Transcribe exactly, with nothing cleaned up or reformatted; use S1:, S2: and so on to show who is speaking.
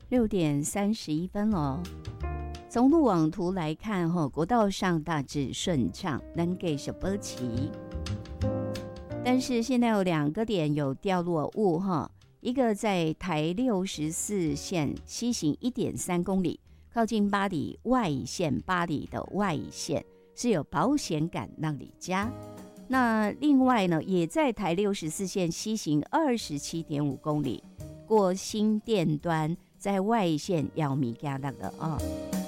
S1: 六点三十一分哦。从路网图来看，哈，国道上大致顺畅，能给小波骑。但是现在有两个点有掉落物哈，一个在台六十四线西行一点三公里，靠近八里外线，八里的外线是有保险杆让你加。那另外呢，也在台六十四线西行二十七点五公里，过新店端，在外线要米加那个哦。